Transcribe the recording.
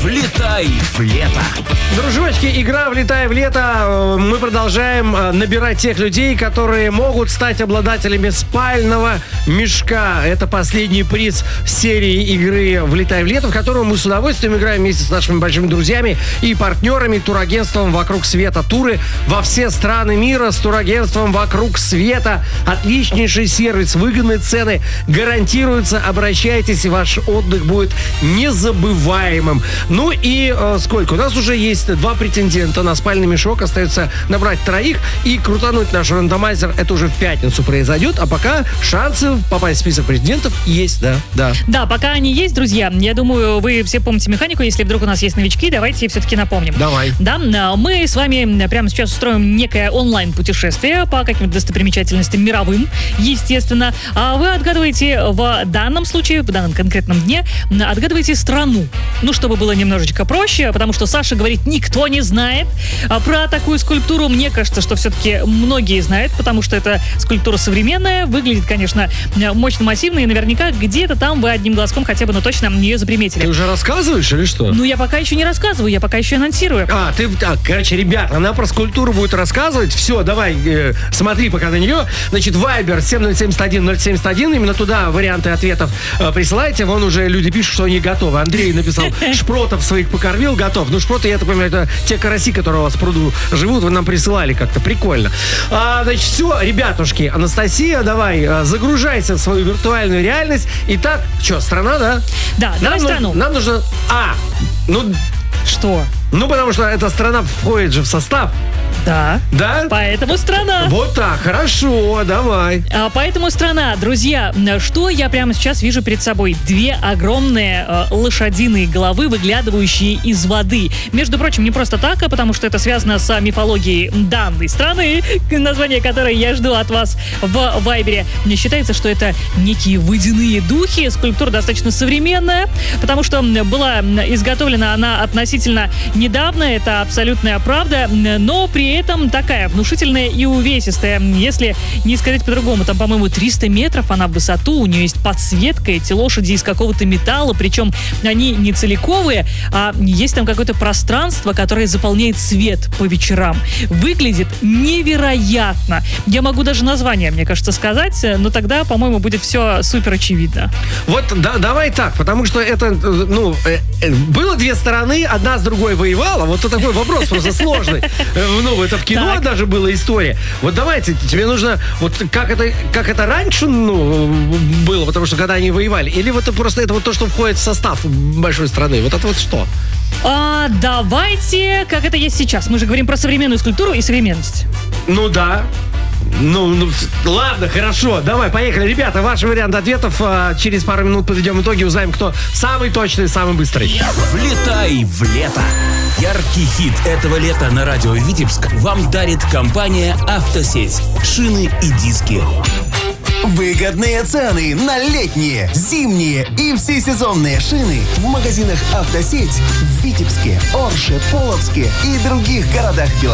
Влетай в лето. Дружочки, игра «Влетай в лето». Мы продолжаем набирать тех людей, которые могут стать обладателями спального мешка. Это последний приз серии игры «Влетай в лето», в которую мы с удовольствием играем вместе с нашими большими друзьями и партнерами, турагентством «Вокруг света». Туры во все страны мира с турагентством «Вокруг света». Отличнейший сервис, выгодные цены гарантируются. Обращайтесь, и ваш отдых будет незабываемым. Ну и сколько? У нас уже есть 2 претендента на спальный мешок. Остается набрать 3 и крутануть наш рандомайзер. Это уже в пятницу произойдет. А пока шансы попасть в список претендентов есть, да. Да, пока они есть, друзья. Я думаю, вы все помните механику. Если вдруг у нас есть новички, давайте все-таки напомним. Давай. Да, мы с вами прямо сейчас устроим некое онлайн-путешествие по каким-то достопримечательностям мировым, естественно. А вы отгадываете в данном случае, в данном конкретном дне, отгадываете страну. Ну, чтобы было немножечко проще, потому что Саша говорит, никто не знает про такую скульптуру. Мне кажется, что все-таки многие знают, потому что это скульптура современная, выглядит, конечно, мощно массивно, и наверняка где-то там вы одним глазком хотя бы, но точно ее заприметили. Ты уже рассказываешь или что? Ну, я пока еще не рассказываю, я пока еще анонсирую. Короче, ребят, она про скульптуру будет рассказывать. Все, давай, смотри пока на нее. Значит, Viber 7071-071, именно туда варианты ответов присылайте. Вон уже люди пишут, что они готовы. Андрей написал, шпротов своих покормил, готов. Ну, шпроты, я так понимаю, это те караси, которые у вас в пруду живут, вы нам присылали как-то, прикольно. Значит, все, ребятушки, Анастасия, давай, загружайся в свою виртуальную реальность. Итак, что, страна, да? Да, давай страну. Нам нужно... Что? Ну, потому что эта страна входит же в состав. Да. Да? Поэтому страна. Вот так, хорошо, давай. Поэтому страна, друзья, что я прямо сейчас вижу перед собой? 2 огромные лошадиные головы, выглядывающие из воды. Между прочим, не просто так, а потому что это связано с мифологией данной страны, название которой я жду от вас в Вайбере. Мне считается, что это некие водяные духи. Скульптура достаточно современная, потому что была изготовлена она относительно недавно, это абсолютная правда, но при этом такая внушительная и увесистая. Если не сказать по-другому, там, по-моему, 300 метров она в высоту, у нее есть подсветка, эти лошади из какого-то металла, причем они не целиковые, а есть там какое-то пространство, которое заполняет свет по вечерам. Выглядит невероятно. Я могу даже название, мне кажется, сказать, но тогда, по-моему, будет все супер очевидно. Вот, давай так, потому что это, было 2 стороны, одна с другой воевала, вот такой вопрос просто сложный. Это в кино так. Даже была история. Вот давайте, тебе нужно, вот как это раньше, было, потому что когда они воевали, или вот это просто это вот то, что входит в состав большой страны, вот это вот что? Давайте, как это есть сейчас. Мы же говорим про современную скульптуру и современность. Ну да. Ладно, хорошо, давай, поехали. Ребята, ваши варианты ответов. Через пару минут подведем итоги, узнаем, кто самый точный, самый быстрый. Влетай в лето. Яркий хит этого лета на радио Витебск вам дарит компания «Автосеть». Шины и диски. Выгодные цены на летние, зимние и всесезонные шины в магазинах «Автосеть» в Витебске, Орше, Полоцке и других городах Беларуси.